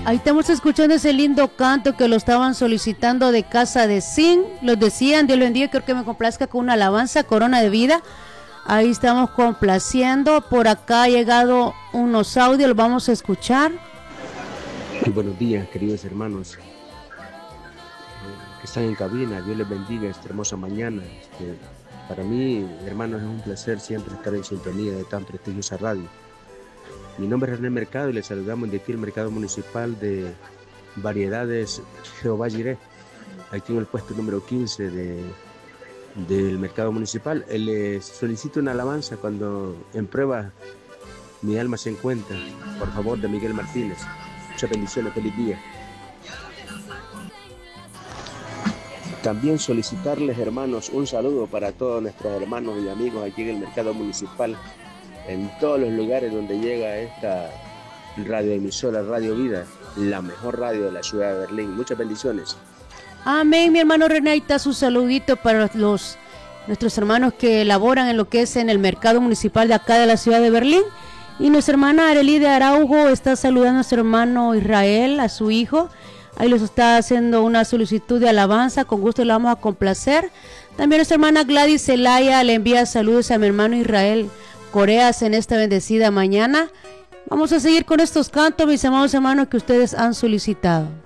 Ahí estamos escuchando ese lindo canto que lo estaban solicitando de Casa de Zinc. Los decían, Dios lo bendiga, creo que me complazca con una alabanza, Corona de Vida. Ahí estamos complaciendo. Por acá ha llegado unos audios, los vamos a escuchar. Muy buenos días, queridos hermanos que están en cabina. Dios les bendiga esta hermosa mañana. Para mí, hermanos, es un placer siempre estar en sintonía de tan prestigiosa radio. Mi nombre es René Mercado y les saludamos de aquí el Mercado Municipal de Variedades Jehová Jireh, aquí en el puesto número 15 del Mercado Municipal. Les solicito una alabanza cuando en prueba mi alma se encuentra, por favor, de Miguel Martínez. Muchas bendiciones, feliz día. También solicitarles, hermanos, un saludo para todos nuestros hermanos y amigos aquí en el Mercado Municipal, en todos los lugares donde llega esta radioemisora Radio Vida, la mejor radio de la ciudad de Berlín. Muchas bendiciones. Amén, mi hermano René. Ahí está su saludito para nuestros hermanos que laboran en lo que es en el Mercado Municipal de acá de la ciudad de Berlín. Y nuestra hermana Arely de Araujo está saludando a su hermano Israel, a su hijo. Ahí les está haciendo una solicitud de alabanza, con gusto le vamos a complacer. También nuestra hermana Gladys Zelaya le envía saludos a mi hermano Israel Coreas en esta bendecida mañana. Vamos a seguir con estos cantos, mis amados hermanos, que ustedes han solicitado.